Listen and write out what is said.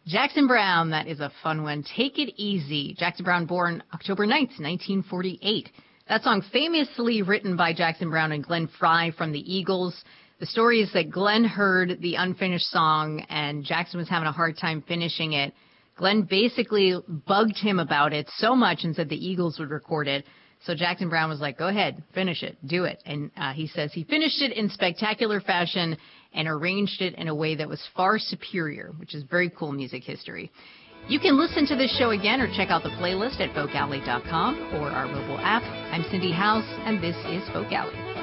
Jackson Browne, that is a fun one. Take It Easy. Jackson Browne, born October 9th, 1948. That song famously written by Jackson Browne and Glenn Frey from the Eagles. The story is that Glenn heard the unfinished song and Jackson was having a hard time finishing it. Glenn basically bugged him about it so much and said the Eagles would record it. So Jackson Browne was like, go ahead, finish it, do it. And he says he finished it in spectacular fashion and arranged it in a way that was far superior, which is very cool music history. You can listen to this show again or check out the playlist at folkalley.com or our mobile app. I'm Cindy House, and this is Folk Alley.